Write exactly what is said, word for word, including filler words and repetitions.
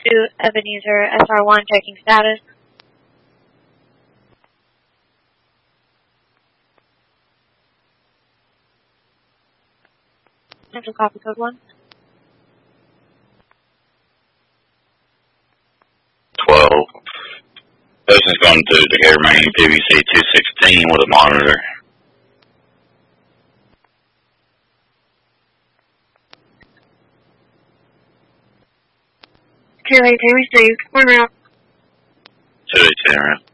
to Ebenezer, S R one, checking status. Central copy code one. twelve. Person's going to the air main P V C two sixteen with a monitor. two eighteen received. One out. two eighteen, right?